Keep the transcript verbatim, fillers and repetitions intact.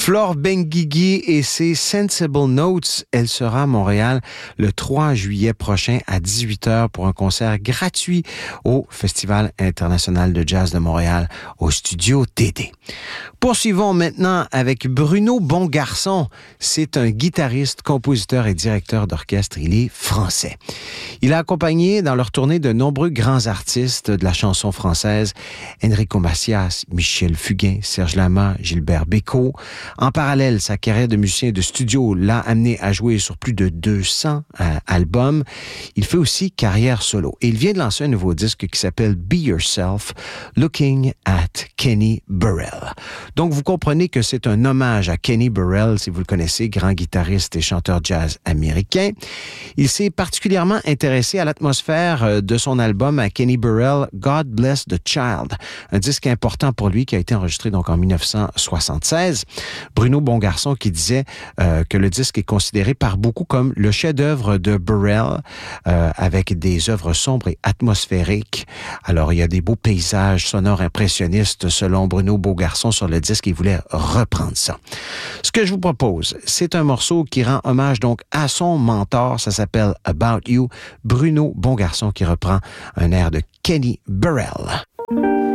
Flore Benguigui et ses Sensible Notes. Elle sera à Montréal le trois juillet prochain à dix-huit heures pour un concert gratuit au Festival international de jazz de Montréal au Studio T D. Poursuivons maintenant avec Bruno Bongarçon. C'est un guitariste, compositeur et directeur d'orchestre. Il est français. Il a accompagné dans leur tournée de nombreux grands artistes de la chanson française, Enrico Macias, Michel Fugain, Serge Lama, Gilbert Bécaud. En parallèle, sa carrière de musicien de studio l'a amené à jouer sur plus de deux cents euh, albums. Il fait aussi carrière solo. Et il vient de lancer un nouveau disque qui s'appelle Be Yourself, Looking at Kenny Burrell. Donc, vous comprenez que c'est un hommage à Kenny Burrell, si vous le connaissez, grand guitariste et chanteur jazz américain. Il s'est particulièrement intéressé à l'atmosphère de son album à Kenny Burrell, God Bless the Child, un disque important pour lui qui a été enregistré donc en dix-neuf cent soixante-seize. Bruno Bongarçon qui disait euh, que le disque est considéré par beaucoup comme le chef-d'œuvre de Burrell, euh, avec des œuvres sombres et atmosphériques. Alors, il y a des beaux paysages sonores impressionnistes selon Bruno Bongarçon sur le disque. Il voulait reprendre ça. Ce que je vous propose, c'est un morceau qui rend hommage donc à son mentor. Ça s'appelle About You. Bruno Bongarçon qui reprend un air de Kenny Burrell.